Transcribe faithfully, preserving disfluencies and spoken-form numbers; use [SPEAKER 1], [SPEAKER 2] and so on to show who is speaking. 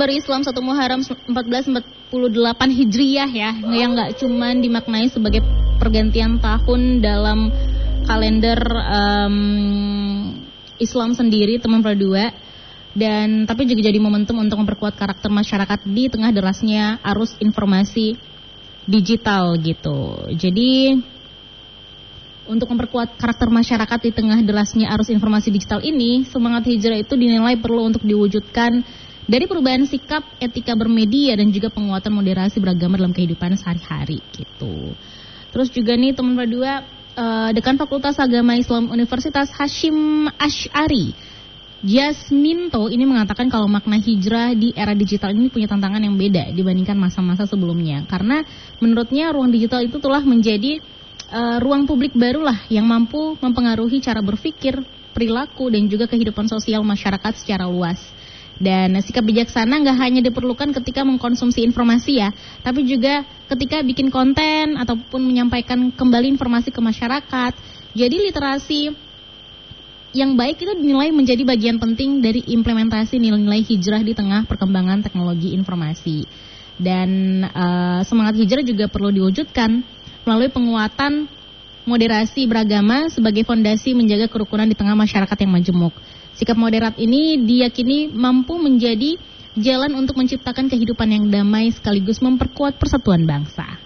[SPEAKER 1] baru Islam satu Muharram empat belas empat puluh delapan Hijriyah ya, yang nggak cuman dimaknai sebagai pergantian tahun dalam kalender um, Islam sendiri, teman berdua, dan tapi juga jadi momentum untuk memperkuat karakter masyarakat di tengah derasnya arus informasi digital gitu. Jadi untuk memperkuat karakter masyarakat di tengah derasnya arus informasi digital ini, semangat hijrah itu dinilai perlu untuk diwujudkan dari perubahan sikap, etika bermedia, dan juga penguatan moderasi beragama dalam kehidupan sehari-hari gitu. Terus juga nih teman berdua, uh, Dekan Fakultas Agama Islam Universitas Hasyim Asy'ari Jasminto ini mengatakan kalau makna hijrah di era digital ini punya tantangan yang beda dibandingkan masa-masa sebelumnya. Karena menurutnya ruang digital itu telah menjadi uh, ruang publik barulah yang mampu mempengaruhi cara berpikir, perilaku, dan juga kehidupan sosial masyarakat secara luas. Dan sikap bijaksana nggak hanya diperlukan ketika mengkonsumsi informasi ya, tapi juga ketika bikin konten ataupun menyampaikan kembali informasi ke masyarakat. Jadi literasi yang baik itu dinilai menjadi bagian penting dari implementasi nilai-nilai hijrah di tengah perkembangan teknologi informasi. Dan uh, semangat hijrah juga perlu diwujudkan melalui penguatan moderasi beragama sebagai fondasi menjaga kerukunan di tengah masyarakat yang majemuk. Sikap moderat ini diyakini mampu menjadi jalan untuk menciptakan kehidupan yang damai sekaligus memperkuat persatuan bangsa.